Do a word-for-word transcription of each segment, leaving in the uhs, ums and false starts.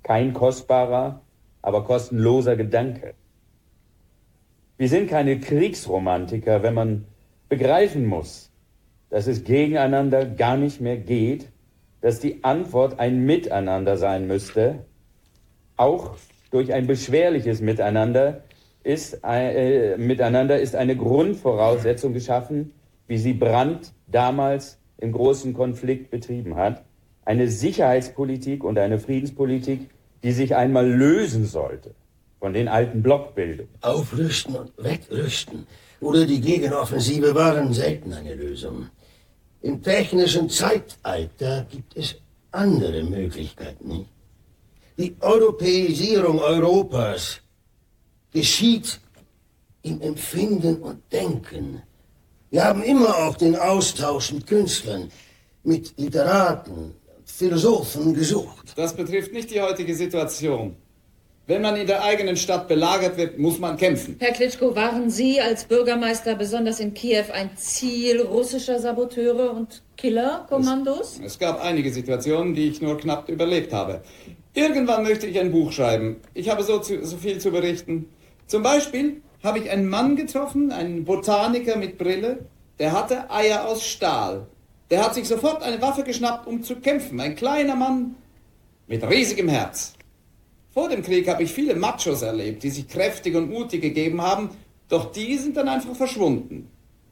kein kostbarer, aber kostenloser Gedanke. Wir sind keine Kriegsromantiker, wenn man begreifen muss, dass es gegeneinander gar nicht mehr geht, dass die Antwort ein Miteinander sein müsste. Auch durch ein beschwerliches Miteinander ist, äh, Miteinander ist eine Grundvoraussetzung geschaffen, wie sie Brandt damals im großen Konflikt betrieben hat. Eine Sicherheitspolitik und eine Friedenspolitik, die sich einmal lösen sollte von den alten Blockbildungen. Aufrüsten und wegrüsten oder die Gegenoffensive waren selten eine Lösung. Im technischen Zeitalter gibt es andere Möglichkeiten, nicht? Die Europäisierung Europas geschieht im Empfinden und Denken. Wir haben immer auch den Austausch mit Künstlern, mit Literaten, Philosophen gesucht. Das betrifft nicht die heutige Situation. Wenn man in der eigenen Stadt belagert wird, muss man kämpfen. Herr Klitschko, waren Sie als Bürgermeister besonders in Kiew ein Ziel russischer Saboteure und Killerkommandos? Es, es gab einige Situationen, die ich nur knapp überlebt habe. Irgendwann möchte ich ein Buch schreiben. Ich habe so, zu, so viel zu berichten. Zum Beispiel habe ich einen Mann getroffen, einen Botaniker mit Brille, der hatte Eier aus Stahl. Der hat sich sofort eine Waffe geschnappt, um zu kämpfen. Ein kleiner Mann mit riesigem Herz. Vor dem Krieg habe ich viele Machos erlebt, die sich kräftig und mutig gegeben haben, doch die sind dann einfach verschwunden.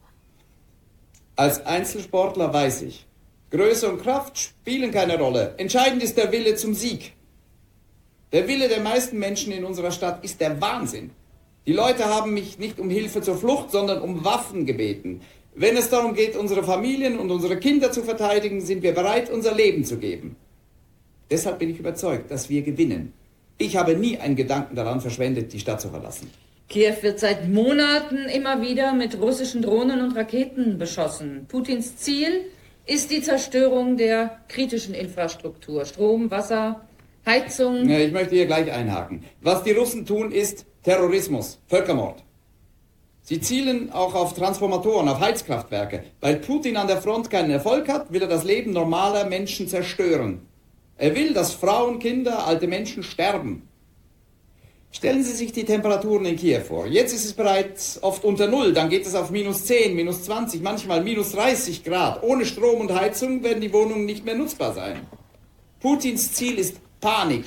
Als Einzelsportler weiß ich, Größe und Kraft spielen keine Rolle. Entscheidend ist der Wille zum Sieg. Der Wille der meisten Menschen in unserer Stadt ist der Wahnsinn. Die Leute haben mich nicht um Hilfe zur Flucht, sondern um Waffen gebeten. Wenn es darum geht, unsere Familien und unsere Kinder zu verteidigen, sind wir bereit, unser Leben zu geben. Deshalb bin ich überzeugt, dass wir gewinnen. Ich habe nie einen Gedanken daran verschwendet, die Stadt zu verlassen. Kiew wird seit Monaten immer wieder mit russischen Drohnen und Raketen beschossen. Putins Ziel ist die Zerstörung der kritischen Infrastruktur. Strom, Wasser, Heizung. Ja, ich möchte hier gleich einhaken. Was die Russen tun, ist Terrorismus, Völkermord. Sie zielen auch auf Transformatoren, auf Heizkraftwerke. Weil Putin an der Front keinen Erfolg hat, will er das Leben normaler Menschen zerstören. Er will, dass Frauen, Kinder, alte Menschen sterben. Stellen Sie sich die Temperaturen in Kiew vor. Jetzt ist es bereits oft unter Null, dann geht es auf minus zehn, minus zwanzig, manchmal minus dreißig Grad. Ohne Strom und Heizung werden die Wohnungen nicht mehr nutzbar sein. Putins Ziel ist Panik,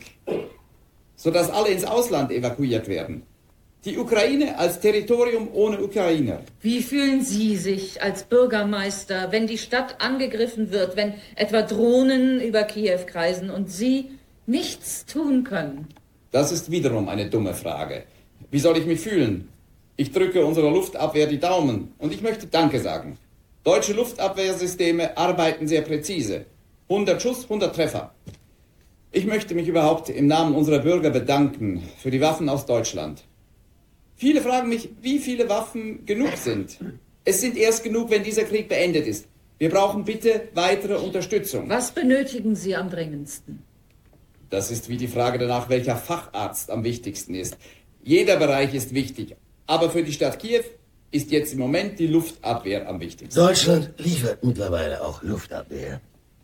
sodass alle ins Ausland evakuiert werden. Die Ukraine als Territorium ohne Ukrainer. Wie fühlen Sie sich als Bürgermeister, wenn die Stadt angegriffen wird, wenn etwa Drohnen über Kiew kreisen und Sie nichts tun können? Das ist wiederum eine dumme Frage. Wie soll ich mich fühlen? Ich drücke unserer Luftabwehr die Daumen und ich möchte Danke sagen. Deutsche Luftabwehrsysteme arbeiten sehr präzise. hundert Schuss, hundert Treffer. Ich möchte mich überhaupt im Namen unserer Bürger bedanken für die Waffen aus Deutschland. Viele fragen mich, wie viele Waffen genug sind. Es sind erst genug, wenn dieser Krieg beendet ist. Wir brauchen bitte weitere Unterstützung. Was benötigen Sie am dringendsten? Das ist wie die Frage danach, welcher Facharzt am wichtigsten ist. Jeder Bereich ist wichtig, aber für die Stadt Kiew ist jetzt im Moment die Luftabwehr am wichtigsten. Deutschland liefert mittlerweile auch Luftabwehr.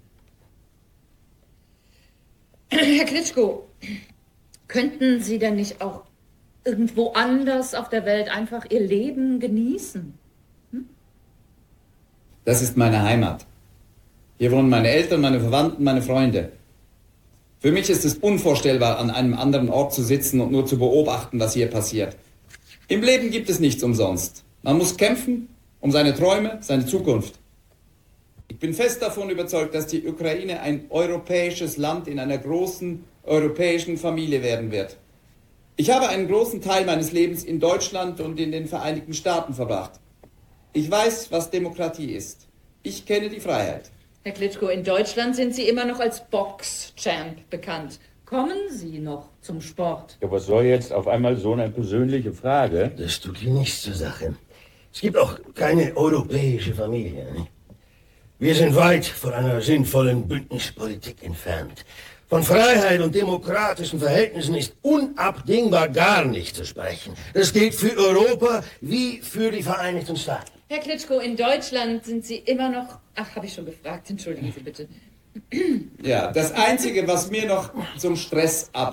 Herr Klitschko, könnten Sie denn nicht auch irgendwo anders auf der Welt einfach Ihr Leben genießen? Hm? Das ist meine Heimat. Hier wohnen meine Eltern, meine Verwandten, meine Freunde. Für mich ist es unvorstellbar, an einem anderen Ort zu sitzen und nur zu beobachten, was hier passiert. Im Leben gibt es nichts umsonst. Man muss kämpfen um seine Träume, seine Zukunft. Ich bin fest davon überzeugt, dass die Ukraine ein europäisches Land in einer großen europäischen Familie werden wird. Ich habe einen großen Teil meines Lebens in Deutschland und in den Vereinigten Staaten verbracht. Ich weiß, was Demokratie ist. Ich kenne die Freiheit. Herr Klitschko, in Deutschland sind Sie immer noch als Box-Champ bekannt. Kommen Sie noch zum Sport? Ja, was soll jetzt auf einmal so eine persönliche Frage? Das tut hier nichts zur Sache. Es gibt auch keine europäische Familie. Nicht? Wir sind weit von einer sinnvollen Bündnispolitik entfernt. Von Freiheit und demokratischen Verhältnissen ist unabdingbar gar nicht zu sprechen. Das gilt für Europa wie für die Vereinigten Staaten. Herr Klitschko, in Deutschland sind Sie immer noch... Ach, habe ich schon gefragt. Entschuldigen Sie bitte. Ja, das Einzige, was mir noch zum Stress ab